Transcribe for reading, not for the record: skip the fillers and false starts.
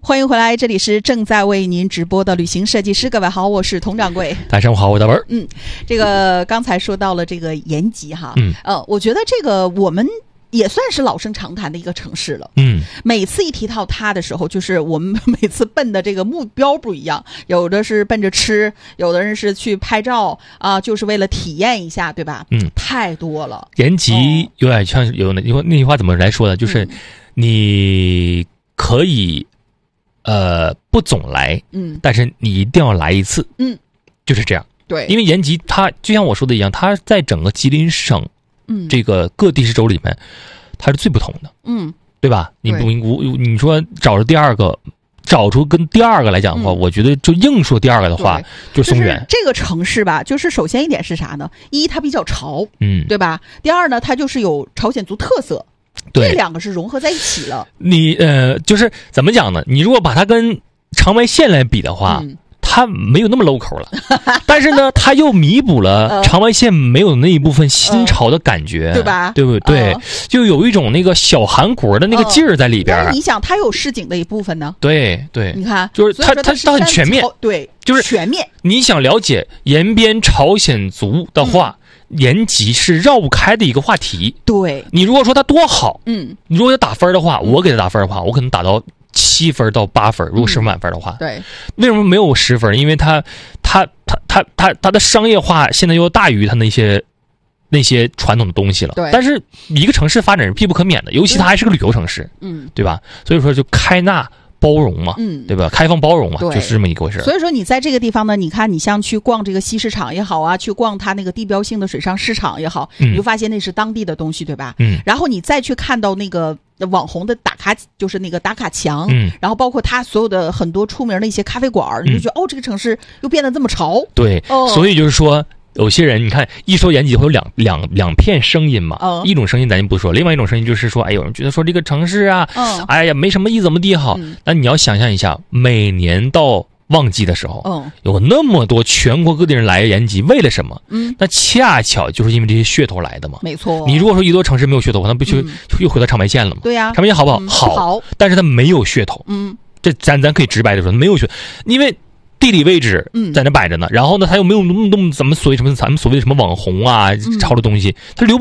欢迎回来，这里是正在为您直播的旅行设计师。各位好，我是佟掌柜。 大家上午好，我大文。 这个刚才说到了这个延吉哈，我觉得这个我们也算是老生常谈的一个城市了。每次一提到它的时候，就是我们每次奔的这个目标不一样，有的是奔着吃，有的人是去拍照啊，就是为了体验一下，对吧？太多了。 延吉有点像有那句话怎么来说呢？就是你可以不总来，但是你一定要来一次，就是这样。对，因为延吉它就像我说的一样，它在整个吉林省，这个各地市州里面，它是最不同的，对吧？你说找出跟第二个来讲的话，我觉得就硬说第二个的话，就松原。 这个城市吧，就是首先一点是啥呢？一，它比较潮，对吧？第二呢，它就是有朝鲜族特色。这两个是融合在一起了。你就是怎么讲呢？你如果把它跟长白县来比的话，它没有那么 local 了，但是呢，它又弥补了长白县没有那一部分新潮的感觉， 对吧？ 对不对？就有一种那个小韩国的那个劲儿在里边。 但是你想，它有市井的一部分呢。 对， 你看， 就是它很全面， 对， 就是全面。 你想了解延边朝鲜族的话。延吉是绕不开的一个话题。对，你如果说它多好，你如果要打分的话，我给它打分的话，我可能打到7分到8分，如果10分满分的话。对，为什么没有10分？因为它的商业化现在又大于它那些传统的东西了。对，但是一个城市发展是必不可免的，尤其它还是个旅游城市，对吧？所以说就开纳。包容嘛，对吧？开放包容嘛，就是这么一个回事。 所以说你在这个地方呢，你看你像去逛这个西市场也好啊，去逛它那个地标性的水上市场也好，你就发现那是当地的东西，对吧？然后你再去看到那个网红的打卡，就是那个打卡墙，然后包括它所有的很多出名的一些咖啡馆，你就觉得这个城市又变得这么潮。对， 所以就是说。有些人你看一说延吉会有两片声音嘛，一种声音咱就不说，另外一种声音就是说，有人觉得说这个城市啊，哎呀没什么意思怎么地好。那你要想象一下，每年到旺季的时候，有那么多全国各地人来延吉，为了什么？那恰巧就是因为这些噱头来的嘛。没错。你如果说一座城市没有噱头，那不就又回到长白县了吗？对呀。长白县好不好？好，但是它没有噱头。这咱可以直白的说，没有噱头，因为。地理位置在那摆着呢，然后呢，他又没有那么咱们所谓的什么网红啊，潮的东西，他留不